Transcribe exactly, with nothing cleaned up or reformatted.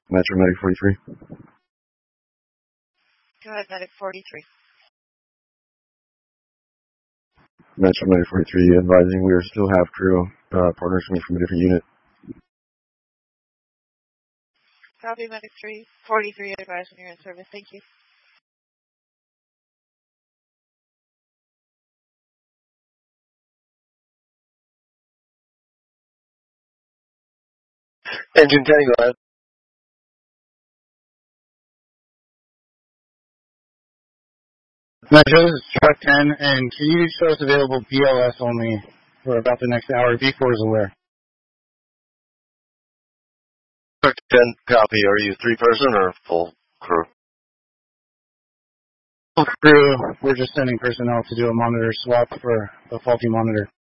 Metro Medic forty-three. Go ahead, Medic forty-three. Metro Medic forty-three, advising we are still half crew, uh, partners coming from a different unit. Copy, Medic three forty-three, advising you're in service. Thank you. Engine ten, go ahead. Metro, this is Truck ten, and can you show us available B L S only for about the next hour? V four is aware. Truck ten, copy. Are you three person or full crew? Full crew, we're just sending personnel to do a monitor swap for a faulty monitor.